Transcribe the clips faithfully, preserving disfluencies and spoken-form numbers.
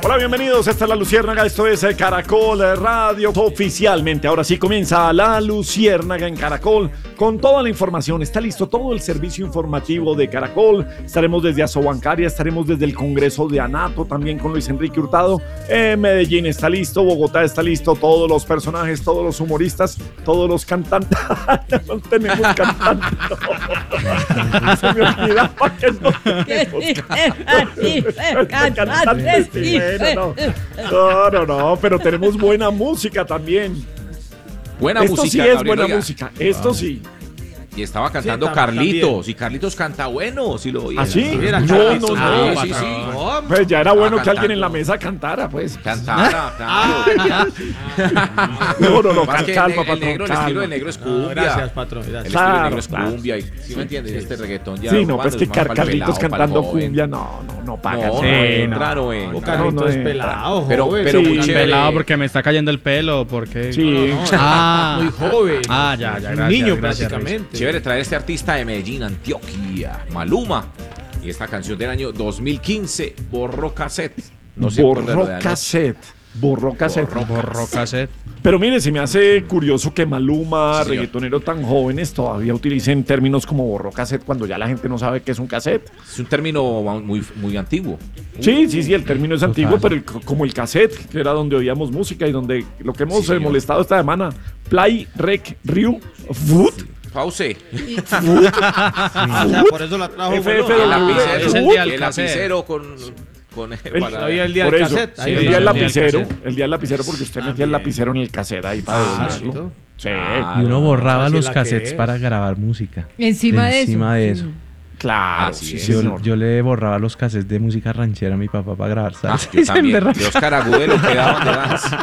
Hola, bienvenidos, esta es La Luciérnaga, esto es Caracol Radio. Oficialmente, ahora sí comienza La Luciérnaga en Caracol con toda la información. Está listo todo el servicio informativo de Caracol. Estaremos desde Asobancaria, estaremos desde el Congreso de Anato, también con Luis Enrique Hurtado. Eh, Medellín está listo, Bogotá está listo, todos los personajes, todos los humoristas, todos los cantantes. No tenemos cantantes. No. Se me olvidaba que no tenemos cantantes. No. no, no, no, pero tenemos buena música también. Buena Esto música. sí es Gabriel, buena oiga. música, esto Wow. sí. Y estaba cantando Sí, Carlitos, también. y Carlitos canta bueno, si lo oía. ¿Ah, sí? Mira, No, Carlitos, no, ah, no. Sí, sí, sí. no, Pues ya era bueno que cantando. alguien en la mesa cantara, pues. Cantara, Ah, claro. ya. No, no, no, Más que calma, el, patrón, el negro, el calma. estilo del negro es No, cumbia. gracias, patrón. El Gracias. estilo Claro, del negro es claro. cumbia. ¿Y ¿Sí me entiendes? Este reggaetón ya. Sí, no, urbano pues que es más pa'l Carlitos pelado, pa'l cantando joven. cumbia, no, no, no paga. No, Sí, no no. entra, no O entra. Carlitos no, no, es no. pelado, Pero- joven. pero Sí. muy chévere. Pelado porque me está cayendo el pelo, porque Sí. No, no, Ah. muy joven. Ah, ya, ya, Un gracias, niño gracias, prácticamente. Chévere traer este artista de Medellín, Antioquia, Maluma. Y esta canción del año dos mil quince, Borró Cassette. No se acuerda de Borró la noche. cassette. Borró cassette. borró cassette. Pero mire, se me hace curioso que Maluma, Sí, señor. reggaetonero tan jóvenes, todavía utilicen términos como borró cassette cuando ya la gente no sabe qué es un cassette. Es un término muy, muy antiguo. Sí, sí, sí, el término es antiguo, pero el- como el cassette, que era donde oíamos música y donde lo que hemos Sí, eh, señor. molestado esta semana, play, rec, riu, foot, Pause. Ah, o sea, por eso la trajo. F bueno. F Y el W. lapicero, Es el y día el del cassette. lapicero con... con El- para- Hoy el día por del eso, cassette. sí, Ahí el lo día del hizo. lapicero, cassette. el día del lapicero porque usted metía el También. lapicero en el cassette ahí para Ah, devolverlo. Sí, Ah, Y uno no, borraba así los la que cassettes es. para grabar música. Encima de eso. Encima de eso. claro, Así sí, es. Yo, señor. yo le borraba los cassettes de música ranchera a mi papá para grabar Ah, salsa. yo Y se también. emberracaba. De Oscar Agüero quedaban de dance.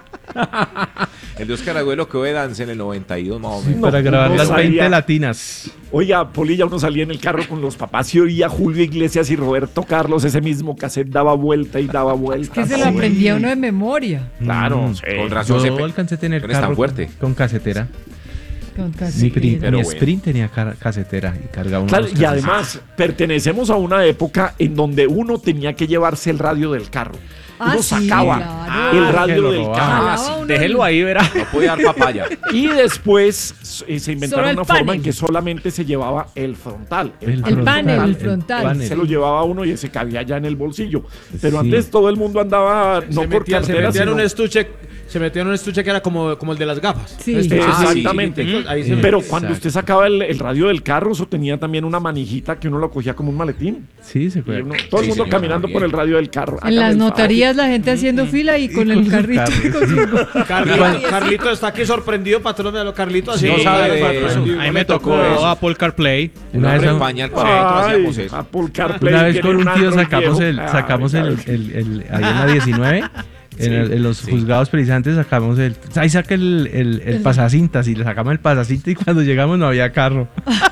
El de Oscar Agüero quedó de dance en el noventa y dos más o menos. No, para grabar uno las salía- veinte latinas. Oiga, Polilla, uno salía en el carro con los papás y oía Julio Iglesias y Roberto Carlos, ese mismo cassette daba vuelta y daba vuelta. Que se lo Sí. aprendía uno de memoria. Claro, Mm. sí. Con razón se Yo pe- alcancé a tener no es tan carro fuerte. con, con casetera. Con Mi, casi. pri- pero mi bueno. Sprint tenía car- casetera y cargaba uno Claro, de los y cassettes. además pertenecemos a una época en donde uno tenía que llevarse el radio del carro. Ah, Uno sí, sacaba claro. el que radio lo del robaba. carro. Jalaba sí, uno Déjelo el- ahí, verá. No podía dar papaya. Y después eh, se inventaron Solo el una forma panel. en que solamente se llevaba el frontal. El, El, El panel, el el frontal. panel. se lo llevaba uno y ese cabía ya en el bolsillo. Pero Sí. antes todo el mundo andaba no Se por metía, se cartera, metía en sino- un estuche, se metía en un estuche que era como, como el de las gafas. Sí. Un estuche Ah, así, exactamente. chiquitico, ahí se Mm. metía. Pero cuando Exacto. usted sacaba el, el radio del carro, eso tenía también una manijita que uno lo cogía como un maletín. Sí, se Y fue. uno- todo el Sí, mundo señor, caminando muy por bien. el radio del carro. En las Hágame el notarías la gente haciendo fila y con Y el con su carrito. carro. con su- Carlito, Carlito está aquí sorprendido, patrón de lo Carlito. Así No no sabe sabe de eso. A mí me tocó eso. Apple CarPlay. Un Una vez, hombre en a- pañal favor. correcto, Ay, hacíamos eso. Apple CarPlay una vez tiene con un tío Android sacamos viejo. el, Ay, sacamos el, claro. el, el- ahí en la diecinueve, en, el- en los Sí. juzgados precisamente sacamos el, ahí saca el, el, el pasacintas y le sacamos el pasacinta y cuando llegamos no había carro.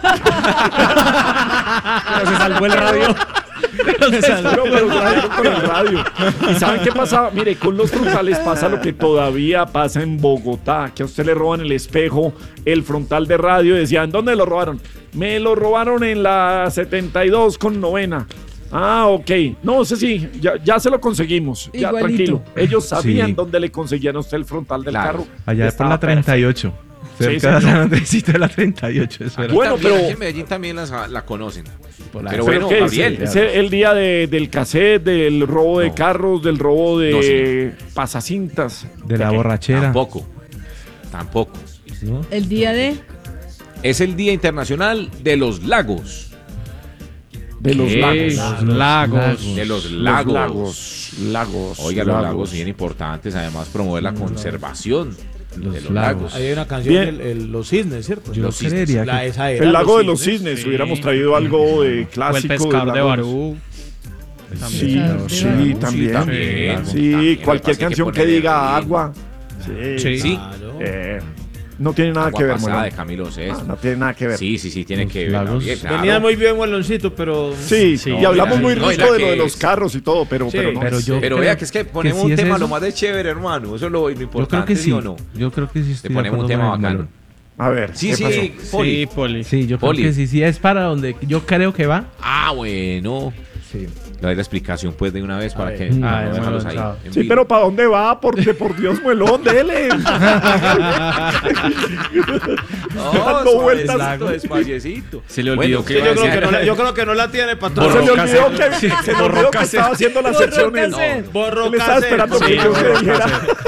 Pero se salvó el radio. Pero, pero trajeron con el radio. ¿Y saben qué pasaba? Mire, con los frontales pasa lo que todavía pasa en Bogotá, que a usted le roban el espejo, el frontal de radio, y decían, ¿dónde lo robaron? Me lo robaron en la setenta y dos con novena. Ah, ok. No sé si, ya, ya se lo conseguimos. Ya, Igualito. tranquilo. Ellos sabían Sí. dónde le conseguían a usted el frontal del Claro. carro. Allá por Estaba la treinta y ocho. Sí, Cerca de señor. San Andresito de la treinta y ocho. Eso era. Bueno, También, pero- aquí en Medellín también las- la conocen. Por la- Pero ¿Pero bueno, qué es? Gabriel. ¿Es el, el día de- del cassette, del robo de No. carros, del robo de No, señor. pasacintas? de la borrachera. Tampoco. Tampoco. ¿no? El día de. Es el Día Internacional de los Lagos. De los ¿Qué? lagos. Los lagos. De los Los lagos. lagos. Lagos. Oiga, los lagos bien importantes. Además, promover la conservación Los de los lagos. lagos. Ahí hay una canción, Bien. el, el- Los Cisnes, ¿cierto? Yo Los cisnes. creería La- que esa era, El lago de los Cisnes. cisnes. sí. Hubiéramos traído algo de O el clásico. pescador del de lago Barú. Sí, Pescador de sí, Barú. también. también. Sí, También, cualquier así que canción que ponerle diga ritmo. agua. Sí. Sí. Sí. Claro. Eh, no tiene nada Agua que ver, pasada Molón. de Camilo Sesto. Ah, no tiene nada que ver. Sí, sí, sí, tiene Los que ver. lagos. Gabriel, claro. Venía muy bien Gualoncito, pero... Sí, Sí. y hablamos muy No, y rico la de lo que de los es- carros y todo, pero, Sí, pero no. pero es- yo Pero creo vea que es que ponemos sí un es tema eso. lo más de chévere, hermano. Eso es lo Yo importante, creo que sí. o no? Yo creo que sí Le estoy de ponemos un acuerdo tema con el bacano. Melón. A ver, Sí, ¿qué sí, pasó? Poli. Sí, Poli. Sí, yo creo Poli. que sí, sí es para donde yo creo que va. Ah, bueno. Sí. Le doy la explicación pues de una vez para que Ay, para no bueno, dejarlos ahí. chao. en Sí, fila. pero ¿para dónde va? Porque por Dios, muelón, dele. No, dando vueltas. suavecito, despaciecito. Se le Bueno, olvidó ¿qué que iba a yo, creo decir? que no la, yo creo que no la tiene, patrón. Se le Borró olvidó cassette. que, Sí, se le borró olvidó que cassette. estaba haciendo las Borró secciones. cassette. Borró Él estaba cassette. esperando Sí, que yo borró le dijera.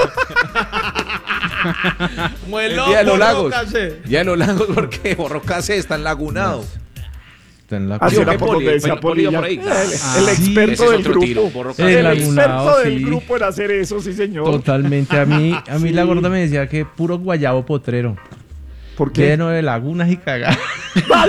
Muelón, El día de los borró lagos. cassette. Ya de los lagos porque Borrocase está enlagunado. Está en la Así ¿Sí o era qué, por Poli? donde decía Poli iba Polilla. por ahí. El, Ah, el sí. experto Ese es del otro tiro, grupo. Borrocase. El El lagunado, experto del sí. grupo en hacer eso, sí, señor. Totalmente. A mí, a mí Sí. la gorda me decía que puro guayabo potrero. ¿Por qué? Lleno de lagunas y cagadas.